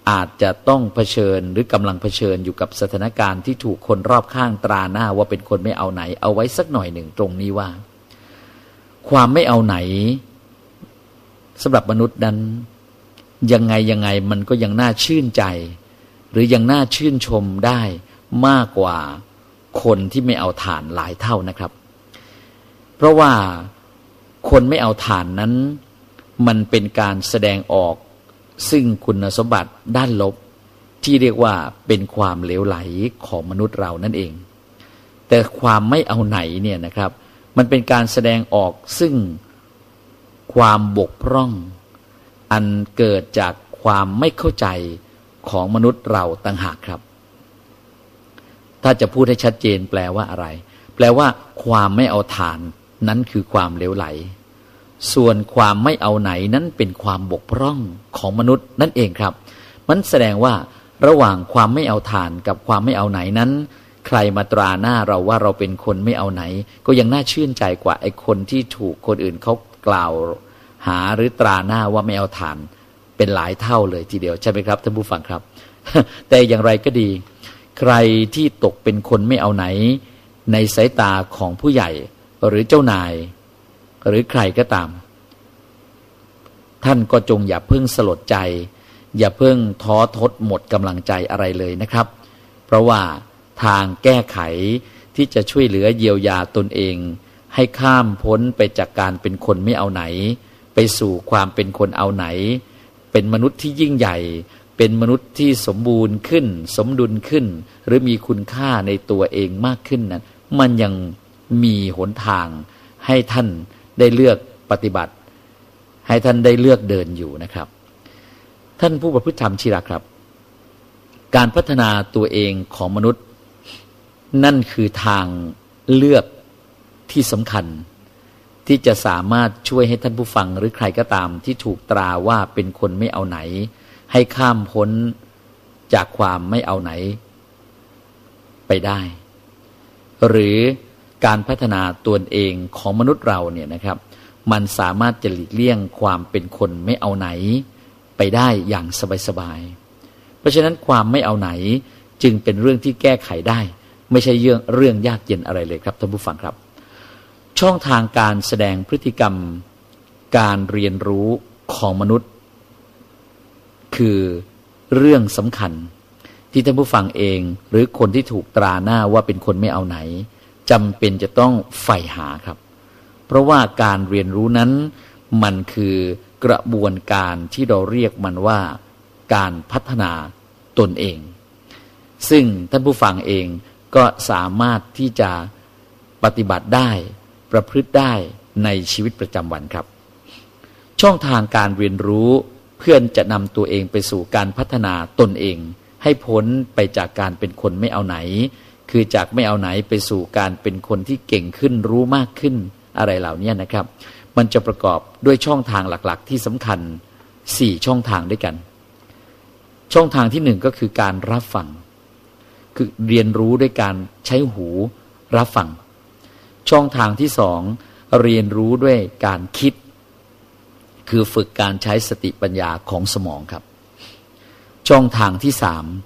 อาจจะต้องเผชิญหรือกำลังเผชิญอยู่กับสถานการณ์ที่ถูกคนรอบข้างตราหน้าว่าเป็นคนไม่เอาไหนเอาไว้สักหน่อยหนึ่งตรงนี้ว่าความไม่เอาไหนสำหรับมนุษย์นั้นยังไงมันก็ยังน่าชื่นใจหรือยังน่าชื่นชมได้มากกว่าคนที่ไม่เอาฐานหลายเท่านะครับเพราะว่าคนไม่เอาฐานนั้นมันเป็นการแสดงออกซึ่งคุณสมบัติด้านลบที่เรียกว่าเป็นความเหลวไหลของมนุษย์เรานั่นเองแต่ความไม่เอาไหนเนี่ยนะครับมันเป็นการแสดงออกซึ่งความบกพร่องอันเกิดจากความไม่เข้าใจของมนุษย์เราต่างหากครับถ้าจะพูดให้ชัดเจนแปลว่าอะไรแปลว่าความไม่เอาฐานนั้นคือความเหลวไหลส่วนความไม่เอาไหนนั้นเป็นความบกพร่องของมนุษย์นั่นเองครับมันแสดงว่าระหว่างความไม่เอาฐานกับความไม่เอาไหนนั้นใครมาตราหน้าเราว่าเราเป็นคนไม่เอาไหนก็ยังน่าชื่นใจกว่าไอ้คนที่ถูกคนอื่นเขากล่าวหาหรือตราหน้าว่าไม่เอาฐานเป็นหลายเท่าเลยทีเดียวใช่ไหมครับท่านผู้ฟังครับ แต่อย่างไรก็ดีใครที่ตกเป็นคนไม่เอาไหนในสายตาของผู้ใหญ่หรือเจ้านายหรือใครก็ตามท่านก็จงอย่าเพิ่งสลดใจอย่าเพิ่งท้อทดหมดกำลังใจอะไรเลยนะครับเพราะว่าทางแก้ไขที่จะช่วยเหลือเยียวยาตนเองให้ข้ามพ้นไปจากการเป็นคนไม่เอาไหนไปสู่ความเป็นคนเอาไหนเป็นมนุษย์ที่ยิ่งใหญ่เป็นมนุษย์ที่สมบูรณ์ขึ้นสมดุลขึ้นหรือมีคุณค่าในตัวเองมากขึ้นนั้นมันยังมีหนทางให้ท่านได้เลือกปฏิบัติให้ท่านได้เลือกเดินอยู่นะครับท่านผู้ประพฤติธรรมชีระครับการพัฒนาตัวเองของมนุษย์นั่นคือทางเลือกที่สำคัญที่จะสามารถช่วยให้ท่านผู้ฟังหรือใครก็ตามที่ถูกตราว่าเป็นคนไม่เอาไหนให้ข้ามพ้นจากความไม่เอาไหนไปได้หรือการพัฒนาตัวเองของมนุษย์เราเนี่ยนะครับมันสามารถจะหลีกเลี่ยงความเป็นคนไม่เอาไหนไปได้อย่างสบายๆเพราะฉะนั้นความไม่เอาไหนจึงเป็นเรื่องที่แก้ไขได้ไม่ใช่เรื่องยากเย็นอะไรเลยครับท่านผู้ฟังครับช่องทางการแสดงพฤติกรรมการเรียนรู้ของมนุษย์คือเรื่องสำคัญที่ท่านผู้ฟังเองหรือคนที่ถูกตราหน้าว่าเป็นคนไม่เอาไหนจำเป็นจะต้องใฝ่หาครับเพราะว่าการเรียนรู้นั้นมันคือกระบวนการที่เราเรียกมันว่าการพัฒนาตนเองซึ่งท่านผู้ฟังเองก็สามารถที่จะปฏิบัติได้ประพฤติได้ในชีวิตประจำวันครับช่องทางการเรียนรู้เพื่อจะนำตัวเองไปสู่การพัฒนาตนเองให้พ้นไปจากการเป็นคนไม่เอาไหนคือจากไม่เอาไหนไปสู่การเป็นคนที่เก่งขึ้นรู้มากขึ้นอะไรเหล่านี้นะครับมันจะประกอบด้วยช่องทางหลักๆที่สำคัญ4ช่องทางด้วยกันช่องทางที่1ก็คือการรับฟังคือเรียนรู้ด้วยการใช้หูรับฟังช่องทางที่2เรียนรู้ด้วยการคิดคือฝึกการใช้สติปัญญาของสมองครับช่องทางที่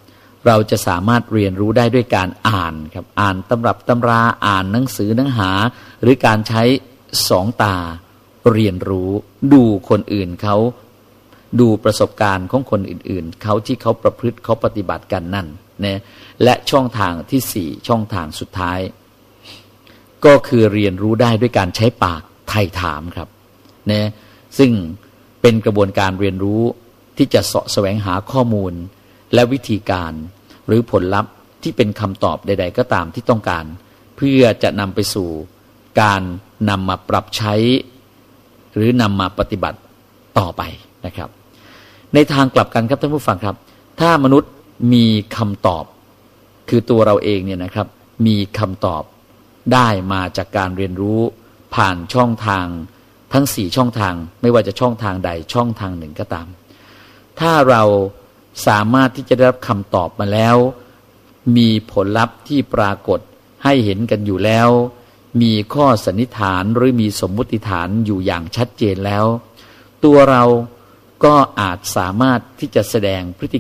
3เราจะสามารถเรียนรู้ได้ด้วยการอ่านครับอ่านตำรับตำราอ่านหนังสือเนื้อหาหรือการใช้2ตาเรียนรู้ดูคนอื่นเขาดูประสบการณ์ของคนอื่นๆเขาที่เขาประพฤติเขาปฏิบัติกันนั่นนะและช่องทางที่4ช่องทางสุดท้ายก็คือเรียนรู้ได้ด้วยการใช้ปากไถ่ถามครับนะซึ่งเป็นกระบวนการเรียนรู้ที่จะเสาะแสวงหาข้อมูลและวิธีการหรือผลลัพธ์ที่เป็นคำตอบใดๆก็ตามที่ต้องการเพื่อจะนำไปสู่การนำมาปรับใช้หรือนำมาปฏิบัติต่อไปนะครับในทางกลับกันครับท่านผู้ฟังครับถ้ามนุษย์มีคำตอบคือตัวเราเองเนี่ยนะครับมีคำตอบได้มาจากการเรียนรู้ผ่านช่องทางทั้ง4ช่องทางไม่ว่าจะช่องทางใดช่องทางหนึ่งก็ตามถ้าเราสามารถที่จะได้รับคำตอบมาแล้วมีผลลัพธ์ที่ปรากฏให้เห็นกันอยู่แล้วมีข้อสันนิษฐานหรือมีสมมุติฐานอยู่อย่างชัดเจนแล้วตัวเราก็อาจสามารถที่จะแสดงพฤติ